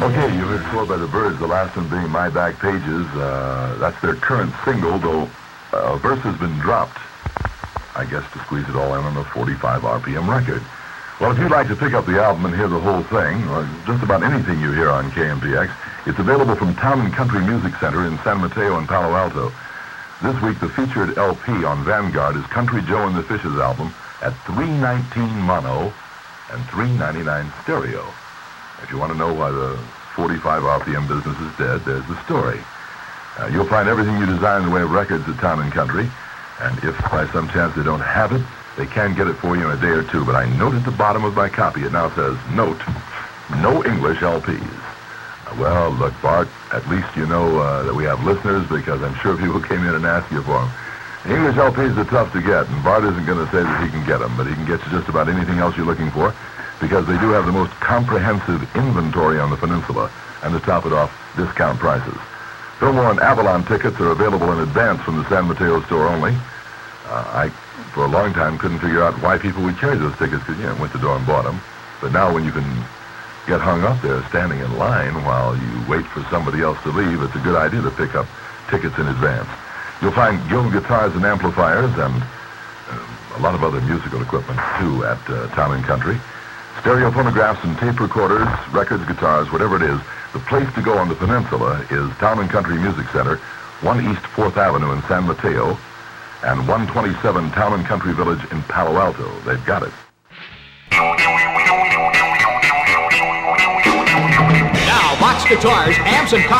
Okay, you heard Soared by the Birds, the last one being My Back Pages. That's their current single, though a verse has been dropped, I guess, to squeeze it all in on a 45 RPM record. Well, if you'd like to pick up the album and hear the whole thing, or just about anything you hear on KMPX, it's available from Town & Country Music Center in San Mateo and Palo Alto. This week, the featured LP on Vanguard is Country Joe and the Fishes album at $3.19 mono and $3.99 stereo. If you want to know why the 45 RPM business is dead, there's the story. You'll find everything you desire in the way of records at Town & Country, and if by some chance they don't have it, they can get it for you in a day or two. But I note at the bottom of my copy, it now says, note, no English LPs. Well, look, Bart, at least you know that we have listeners, because I'm sure people came in and asked you for them. English LPs are tough to get, and Bart isn't going to say that he can get them, but he can get you just about anything else you're looking for, because they do have the most comprehensive inventory on the peninsula, and to top it off, discount prices. Fillmore and Avalon tickets are available in advance from the San Mateo store only. I, for a long time, couldn't figure out why people would carry those tickets, because, went to the door and bought them. But now when you can get hung up there standing in line while you wait for somebody else to leave, it's a good idea to pick up tickets in advance. You'll find Guild guitars and amplifiers and a lot of other musical equipment, too, at Town & Country. Stereo phonographs and tape recorders, records, guitars, whatever it is, the place to go on the peninsula is Town & Country Music Center, 1 East 4th Avenue in San Mateo, and 127 Town & Country Village in Palo Alto. They've got it. Now, box guitars, amps, and